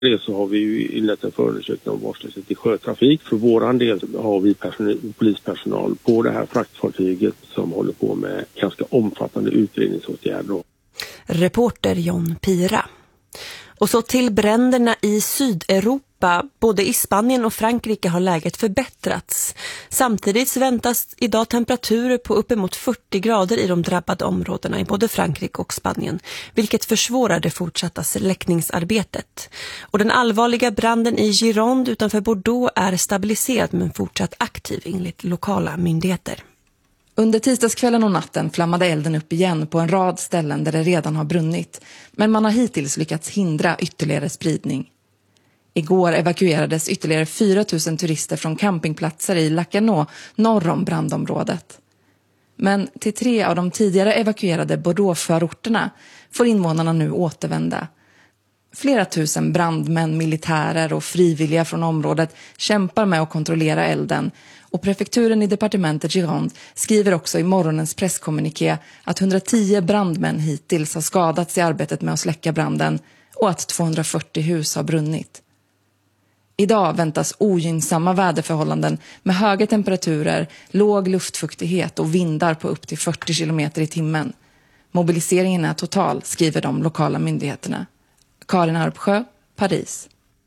Det så har vi ju inlett en förundersökning om vårdslöshet i sjötrafik. För våran del har vi polispersonal på det här fraktfartyget som håller på med ganska omfattande utredningsåtgärder. Reporter John Pira. Och så till bränderna i Sydeuropa. Både i Spanien och Frankrike har läget förbättrats. Samtidigt väntas idag temperaturer på uppemot 40 grader i de drabbade områdena i både Frankrike och Spanien, vilket försvårar det fortsatta släckningsarbetet. Och den allvarliga branden i Gironde utanför Bordeaux är stabiliserad men fortsatt aktiv enligt lokala myndigheter. Under tisdagskvällen och natten flammade elden upp igen på en rad ställen där det redan har brunnit, men man har hittills lyckats hindra ytterligare spridning. Igår evakuerades ytterligare 4 000 turister från campingplatser i Lacanau norr om brandområdet. Men till 3 av de tidigare evakuerade Bordeaux-förorterna får invånarna nu återvända. Flera tusen brandmän, militärer och frivilliga från området kämpar med att kontrollera elden. Och prefekturen i departementet Gironde skriver också i morgonens presskommuniké att 110 brandmän hittills har skadats i arbetet med att släcka branden och att 240 hus har brunnit. Idag väntas ogynnsamma väderförhållanden med höga temperaturer, låg luftfuktighet och vindar på upp till 40 km i timmen. Mobiliseringen är total, skriver de lokala myndigheterna. Karin Arpsjö, Paris.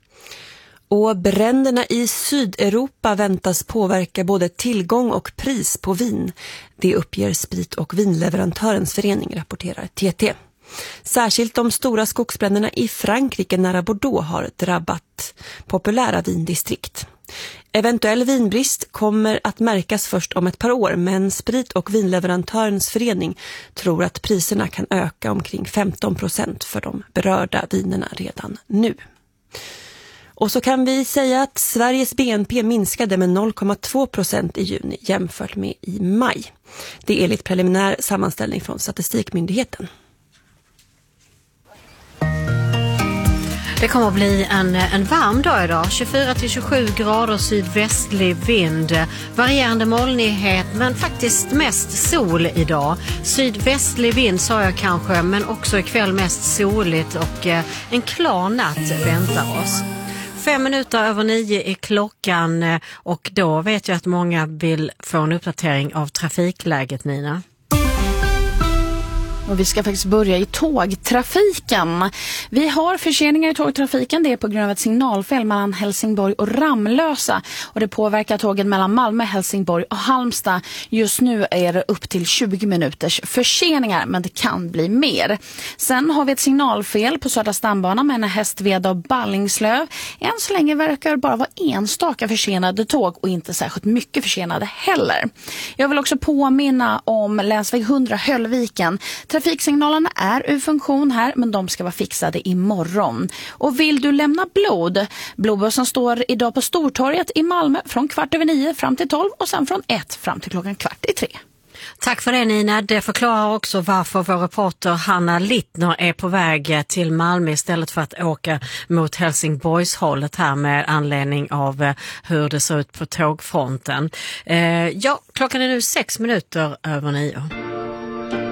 Och bränderna i Sydeuropa väntas påverka både tillgång och pris på vin. Det uppger Sprit- och vinleverantörens förening, rapporterar TT. Särskilt de stora skogsbränderna i Frankrike nära Bordeaux har drabbat populära vindistrikt. Eventuell vinbrist kommer att märkas först om ett par år, men Sprit- och vinleverantörens förening tror att priserna kan öka omkring 15% för de berörda vinerna redan nu. Och så kan vi säga att Sveriges BNP minskade med 0,2% i juni jämfört med i maj. Det är enligt preliminär sammanställning från Statistikmyndigheten. Det kommer att bli en varm dag idag. 24-27 grader sydvästlig vind. Varierande molnighet men faktiskt mest sol idag. Sydvästlig vind sa jag kanske, men också ikväll mest soligt och en klar natt väntar oss. 8:05 är klockan och då vet jag att många vill få en uppdatering av trafikläget, Nina. Och vi ska faktiskt börja i tågtrafiken. Vi har förseningar i tågtrafiken. Det är på grund av ett signalfel mellan Helsingborg och Ramlösa. Och det påverkar tågen mellan Malmö, Helsingborg och Halmstad. Just nu är det upp till 20 minuters förseningar, men det kan bli mer. Sen har vi ett signalfel på Södra stambanan mellan Hästveda och Ballingslöv. Än så länge verkar bara vara enstaka försenade tåg och inte särskilt mycket försenade heller. Jag vill också påminna om länsväg 100 Höllviken. Trafiksignalerna är ur funktion här, men de ska vara fixade imorgon. Och vill du lämna blod? Blodbussen står idag på Stortorget i Malmö från 8:15 fram till 12 och sen från 1 fram till 2:15. Tack för det, Nina. Det förklarar också varför vår reporter Hanna Littner är på väg till Malmö istället för att åka mot Helsingborgshållet här med anledning av hur det ser ut på tågfronten. Klockan är nu 6:06.